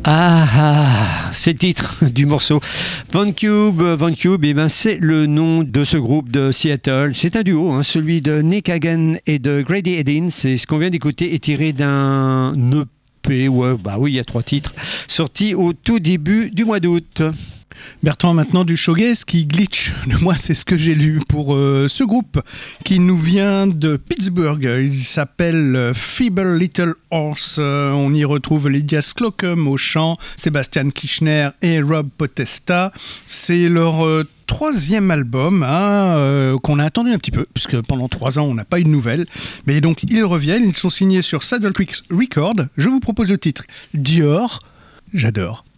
C'est le titre du morceau. Vancube, eh ben, c'est le nom de ce groupe de Seattle. C'est un duo, celui de Nick Hagan et de Grady Edin. C'est ce qu'on vient d'écouter est tiré d'un EP. Oui, il y a 3 titres sortis au tout début du mois d'août. Bertrand, maintenant du shoegaze qui glitch. Moi, c'est ce que j'ai lu pour ce groupe qui nous vient de Pittsburgh. Il s'appelle Feeble Little Horse. On y retrouve Lydia Slocum au chant, Sébastien Kirchner et Rob Potesta. C'est leur 3e album qu'on a attendu un petit peu, puisque pendant 3 ans, on n'a pas eu de nouvelles. Mais donc, ils reviennent. Ils sont signés sur Saddle Creek Records. Je vous propose le titre Dior. J'adore.